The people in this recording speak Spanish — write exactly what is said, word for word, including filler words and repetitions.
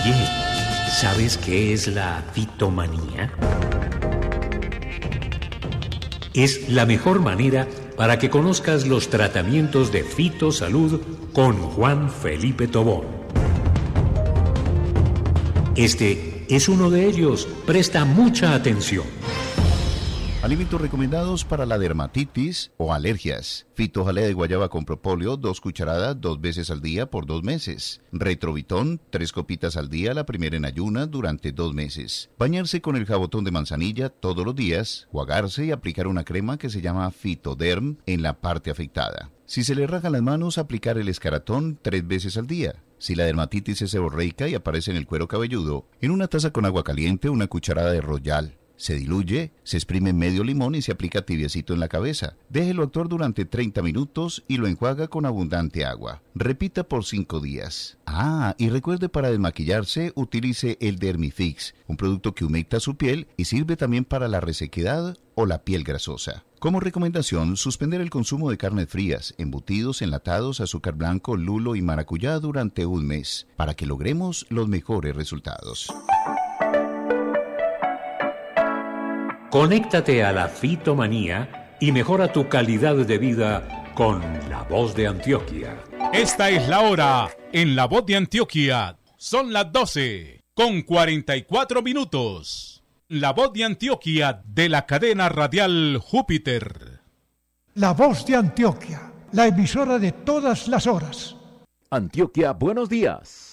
Oye, ¿sabes qué es la fitomanía? Es la mejor manera para que conozcas los tratamientos de fitosalud con Juan Felipe Tobón. Este es uno de ellos. Presta mucha atención. Alimentos recomendados para la dermatitis o alergias. Fitojalea de guayaba con propóleo, dos cucharadas dos veces al día por dos meses. Retrovitón, tres copitas al día, la primera en ayunas durante dos meses. Bañarse con el jabotón de manzanilla todos los días, jugarse y aplicar una crema que se llama Fitoderm en la parte afectada. Si se le rajan las manos, aplicar el escaratón tres veces al día. Si la dermatitis es seborreica y aparece en el cuero cabelludo, en una taza con agua caliente, una cucharada de Royal. Se diluye, se exprime medio limón y se aplica tibiecito en la cabeza. Déjelo actuar durante treinta minutos y lo enjuaga con abundante agua. Repita por cinco días. Ah, y recuerde, para desmaquillarse, utilice el Dermifix, un producto que humecta su piel y sirve también para la resequedad o la piel grasosa. Como recomendación, suspender el consumo de carnes frías, embutidos, enlatados, azúcar blanco, lulo y maracuyá durante un mes, para que logremos los mejores resultados. Conéctate a la fitomanía y mejora tu calidad de vida con La Voz de Antioquia. Esta es la hora en La Voz de Antioquia. Son las doce con cuarenta y cuatro minutos. La Voz de Antioquia de la cadena radial Júpiter. La Voz de Antioquia, la emisora de todas las horas. Antioquia, buenos días.